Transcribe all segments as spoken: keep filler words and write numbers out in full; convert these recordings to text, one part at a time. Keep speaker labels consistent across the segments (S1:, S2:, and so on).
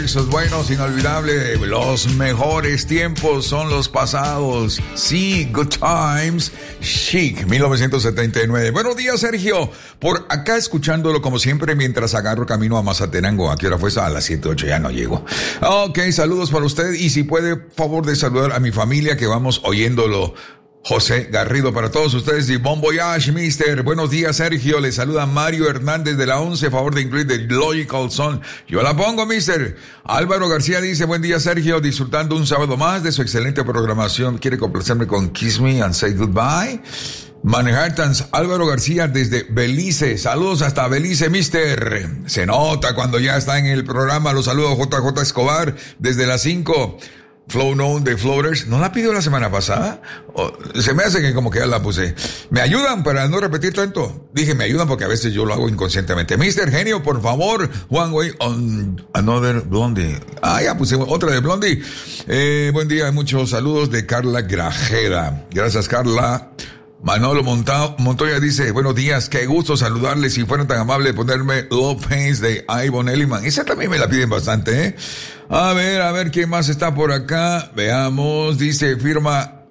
S1: esos buenos, inolvidables, los mejores tiempos son los pasados. Sí, Good Times, Chic, mil novecientos setenta y nueve. Buenos días, Sergio. Por acá escuchándolo como siempre mientras agarro camino a Mazatenango. ¿A qué hora fue esa? A las siete, ocho, ya no llego. Ok, saludos para usted y si puede, favor de saludar a mi familia que vamos oyéndolo. José Garrido para todos ustedes y Bon Voyage, mister. Buenos días, Sergio. Le saluda Mario Hernández de la once. Favor de incluir The Logical Song. Yo la pongo, mister. Álvaro García dice, buen día, Sergio. Disfrutando un sábado más de su excelente programación. ¿Quiere complacerme con Kiss Me and Say Goodbye? Manhattans, Álvaro García desde Belice. Saludos hasta Belice, mister. Se nota cuando ya está en el programa. Los saludo J J Escobar desde las cinco. Flow Known de Floaters, ¿no la pidió la semana pasada? Oh, se me hace que como que ya la puse. ¿Me ayudan para no repetir tanto? Dije, me ayudan porque a veces yo lo hago inconscientemente. mister Genio, por favor, One Way on Another Blondie. Ah, ya pusimos otra de Blondie. Eh, buen día, muchos saludos de Carla Grajeda. Gracias, Carla. Manolo Monta- Montoya dice, buenos días, qué gusto saludarles. Si fueran tan amables de ponerme Love Pains de Ivonne Elliman. Esa también me la piden bastante, ¿eh? A ver, a ver, ¿quién más está por acá? Veamos, dice, firma.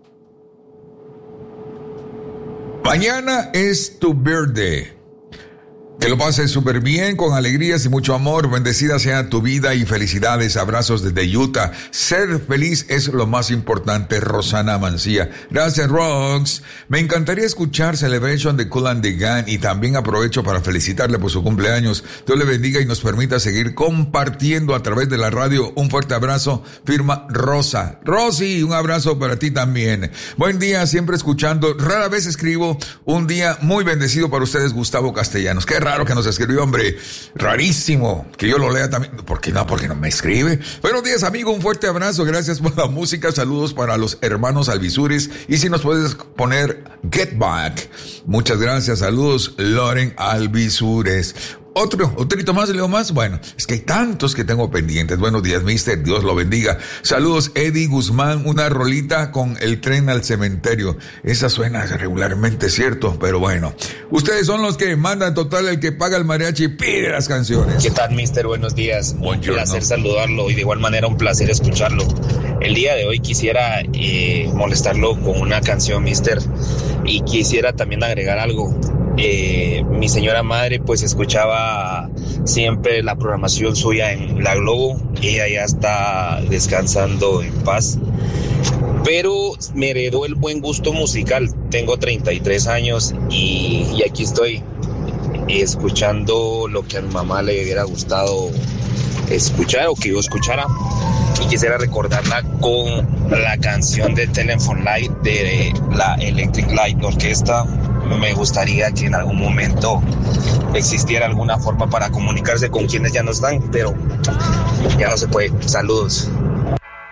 S1: Mañana es tu birthday. Que lo pases súper bien, con alegrías y mucho amor. Bendecida sea tu vida y felicidades. Abrazos desde Utah. Ser feliz es lo más importante. Rosana Mancía. Gracias, Rox. Me encantaría escuchar Celebration de Kool and the Gang y también aprovecho para felicitarle por su cumpleaños. Dios le bendiga y nos permita seguir compartiendo a través de la radio. Un fuerte abrazo. Firma Rosa. Rosy, un abrazo para ti también. Buen día, siempre escuchando. Rara vez escribo. Un día muy bendecido para ustedes, Gustavo Castellanos. Qué raro que nos escribió, hombre. Rarísimo que yo lo lea también. ¿Por qué no? Porque no me escribe. Buenos días, amigo. Un fuerte abrazo. Gracias por la música. Saludos para los hermanos Alvisures. Y si nos puedes poner Get Back. Muchas gracias. Saludos, Loren Alvisures. Otro, otrito más, leo más. Bueno, es que hay tantos que tengo pendientes. Buenos días, mister. Dios lo bendiga. Saludos, Eddie Guzmán. Una rolita con El tren al cementerio. Esa suena regularmente, cierto, pero bueno. Ustedes son los que mandan, total, el que paga el mariachi pide las canciones.
S2: ¿Qué tal, mister? Buenos días. Un
S1: Buongiorno.
S2: placer saludarlo y de igual manera un placer escucharlo. El día de hoy quisiera eh, molestarlo con una canción, mister, y quisiera también agregar algo. Eh, mi señora madre pues escuchaba siempre la programación suya en La Globo. Ella ya está descansando en paz, pero me heredó el buen gusto musical. Tengo treinta y tres años y, y aquí estoy escuchando lo que a mi mamá le hubiera gustado escuchar o que yo escuchara, y quisiera recordarla con la canción de Telephone Light de la Electric Light Orchestra. Me gustaría que en algún momento existiera alguna forma para comunicarse con quienes ya no están, pero ya no se puede. Saludos.